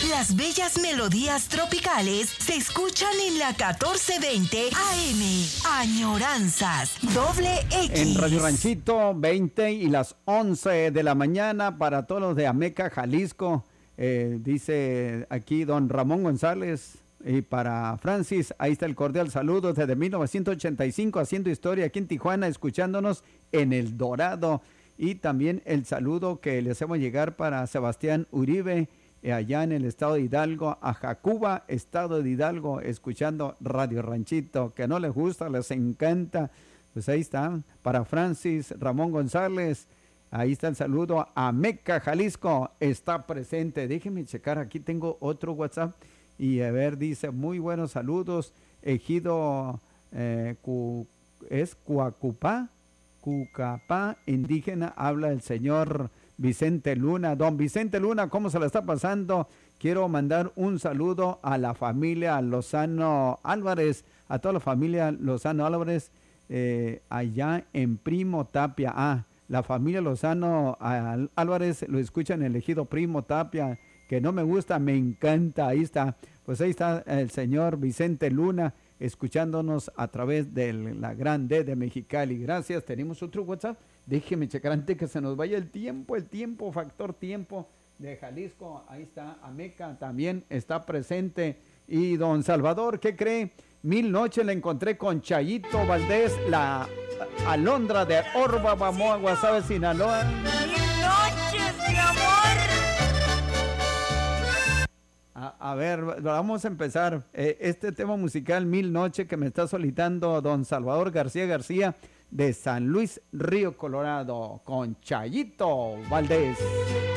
Las bellas melodías tropicales se escuchan en la 1420 AM. Añoranzas, doble X. En Radio Ranchito, 20 y las 11 de la mañana para todos los de Ameca, Jalisco. Dice aquí don Ramón González. Y para Francis, ahí está el cordial saludo desde 1985 haciendo historia aquí en Tijuana, escuchándonos en El Dorado. Y también el saludo que le hacemos llegar para Sebastián Uribe, allá en el estado de Hidalgo, a Jacuba, estado de Hidalgo, escuchando Radio Ranchito, que no les gusta, les encanta. Pues ahí está, para Francis Ramón González, ahí está el saludo. A Meca, Jalisco, está presente. Déjenme checar, aquí tengo otro WhatsApp. Y a ver, dice, muy buenos saludos, ejido es Cuacupá, Cucapá, indígena, habla el señor Vicente Luna. Don Vicente Luna, ¿cómo se la está pasando? Quiero mandar un saludo a la familia Lozano Álvarez, a toda la familia Lozano Álvarez, allá en Primo Tapia. La familia Lozano Álvarez lo escucha en el ejido Primo Tapia, que no me gusta, me encanta, ahí está. Pues ahí está el señor Vicente Luna, escuchándonos a través de la Gran D de Mexicali. Gracias, tenemos otro WhatsApp. Déjeme checar antes que se nos vaya el tiempo, factor tiempo de Jalisco. Ahí está, Ameca también está presente. Y don Salvador, ¿qué cree? 1000 noches la encontré con Chayito Valdés, la alondra de Orba, Bamoa, Guasave, Sinaloa. 1000 noches, mi amor. A ver, vamos a empezar este tema musical 1000 noches que me está solicitando don Salvador García de San Luis, Río Colorado, con Chayito Valdés.